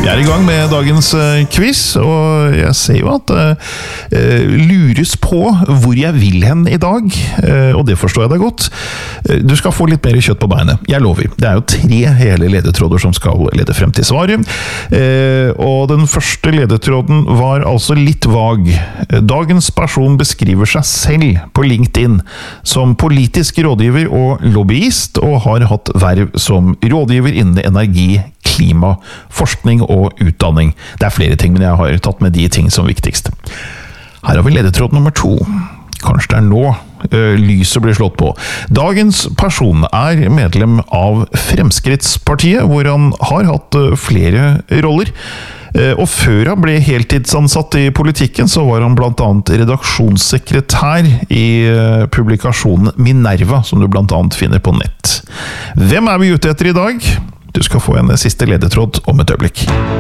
Vi I gang med dagens quiz, og jeg ser jo at lures på hvor jeg vil hen I dag, og det forstår jeg deg godt. Du skal få litt mer kjøtt på beinet, jeg lover. Det jo 3 hele ledetråder som skal lede frem til svaret, og den første ledetråden var altså litt vag. Dagens person beskriver seg selv på LinkedIn som politisk rådgiver og lobbyist, og har hatt verv som rådgiver innen energi, klima, forskning og utdanning. Det flere ting, men jeg har tatt med de ting som viktigst. Her har vi ledetråd nummer 2. Kanskje det nå lyset blir slått på. Dagens person medlem av Fremskrittspartiet, hvor han har hatt flere roller. Og før han ble heltidsansatt I politikken, så var han blant annet redaksjonssekretær I publikasjonen Minerva, som du blant annet finner på nett. Hvem vi ute etter I dag? Du skal få en siste ledetråd om et øyeblikk.